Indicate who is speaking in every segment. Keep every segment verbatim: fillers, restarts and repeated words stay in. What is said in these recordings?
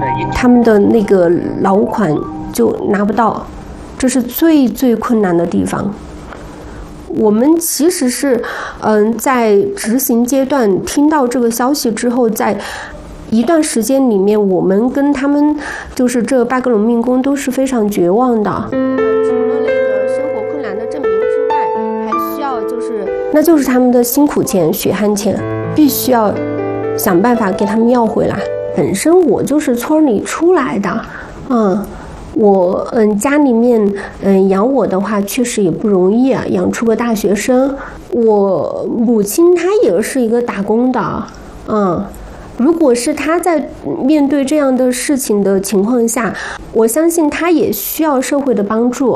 Speaker 1: 他们的那个劳务款就拿不到，这是最最困难的地方。我们其实是，嗯，在执行阶段听到这个消息之后，在一段时间里面，我们跟他们就是这八个农民工都是非常绝望的。除了那个生活困难的证明之外，还需要就是，那就是他们的辛苦钱、血汗钱，必须要想办法给他们要回来。本身我就是村里出来的，嗯。我嗯家里面嗯养我的话确实也不容易啊，养出个大学生。我母亲她也是一个打工的，嗯，如果是她在面对这样的事情的情况下，我相信她也需要社会的帮助。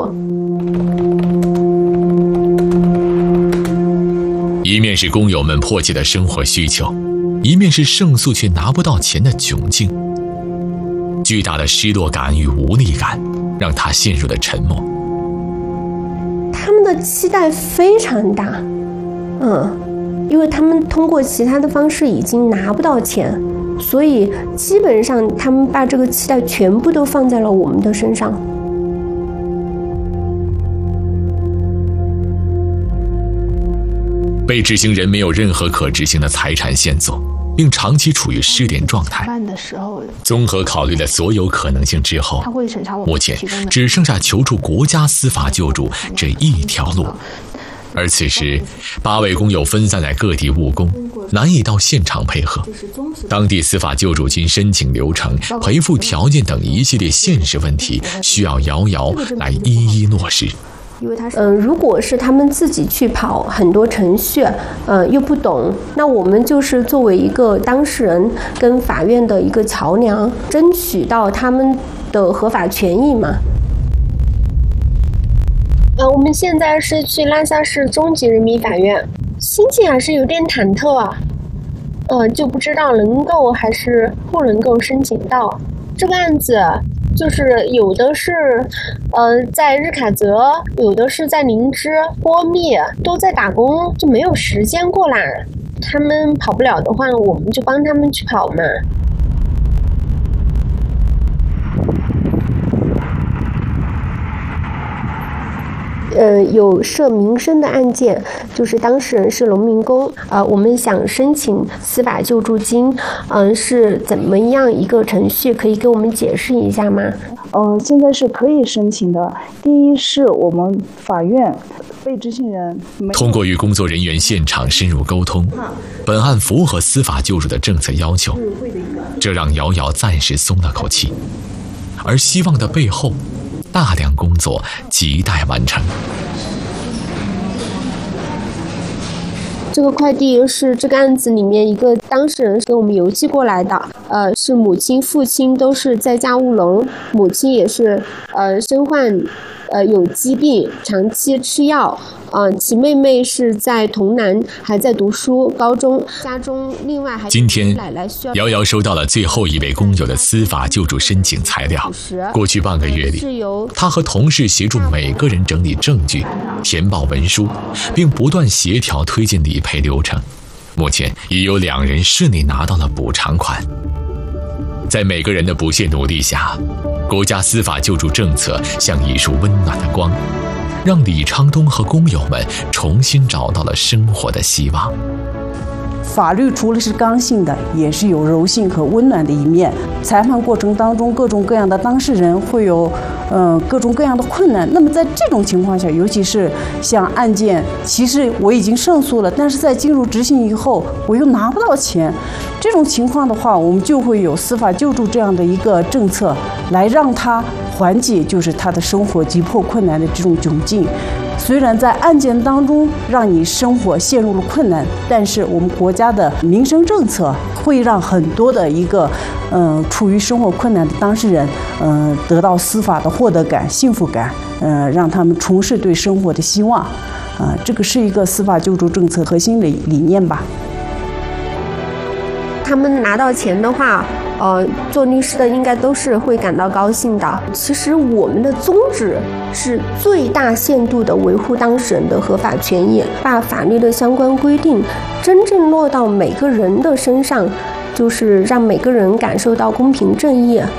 Speaker 2: 一面是工友们迫切的生活需求，一面是胜诉却拿不到钱的窘境。巨大的失落感与无力感让他陷入了沉默。
Speaker 1: 他们的期待非常大，嗯，因为他们通过其他的方式已经拿不到钱，所以基本上他们把这个期待全部都放在了我们的身上。
Speaker 2: 被执行人没有任何可执行的财产线索，并长期处于失联状态。综合考虑了所有可能性之后，目前只剩下求助国家司法救助这一条路。而此时，八位工友分散在各地务工，难以到现场配合。当地司法救助金申请流程、赔付条件等一系列现实问题，需要瑶瑶来一一落实。
Speaker 1: 因为他是，嗯、呃，如果是他们自己去跑很多程序，嗯、呃，又不懂，那我们就是作为一个当事人跟法院的一个桥梁，争取到他们的合法权益嘛。呃，我们现在是去拉萨市中级人民法院，心情还是有点忐忑啊，呃，就不知道能够还是不能够申请到这个案子。就是有的是，呃，在日喀则，有的是在林芝、波密，都在打工，就没有时间过来。他们跑不了的话，我们就帮他们去跑嘛。呃，有涉民生的案件，就是当事人是农民工，呃，我们想申请司法救助金，嗯、呃，是怎么样一个程序？可以给我们解释一下吗？
Speaker 3: 呃，现在是可以申请的。第一是我们法院被执行人
Speaker 2: 通过与工作人员现场深入沟通，本案符合司法救助的政策要求，这让瑶瑶暂时松了口气。而希望的背后，大量工作亟待完成。
Speaker 1: 这个快递是这个案子里面一个当事人给我们邮寄过来的，呃，是母亲、父亲都是在家务农，母亲也是呃身患呃有疾病，长期吃药，呃，其妹妹是在潼南还在读书，高中，家中另外还
Speaker 2: 今天瑶瑶收到了最后一位工友的司法救助申请材料。过去半个月里，她和同事协助每个人整理证据、填报文书，并不断协调推进理赔流程。目前已有两人顺利拿到了补偿款。在每个人的不懈努力下，国家司法救助政策像一束温暖的光，让李昌东和工友们重新找到了生活的希望。
Speaker 3: 法律除了是刚性的，也是有柔性和温暖的一面。裁判过程当中，各种各样的当事人会有，呃，各种各样的困难。那么在这种情况下，尤其是像案件，其实我已经胜诉了，但是在进入执行以后，我又拿不到钱。这种情况的话，我们就会有司法救助这样的一个政策，来让他缓解就是他的生活急迫困难的这种窘境。虽然在案件当中让你生活陷入了困难，但是我们国家的民生政策会让很多的一个嗯、呃、处于生活困难的当事人嗯、呃、得到司法的获得感、幸福感，嗯、呃，让他们重拾对生活的希望，啊、呃，这个是一个司法救助政策核心的理念吧。
Speaker 1: 他们拿到钱的话，呃，做律师的应该都是会感到高兴的。其实我们的宗旨是最大限度地维护当事人的合法权益，把法律的相关规定真正落到每个人的身上，就是让每个人感受到公平正义。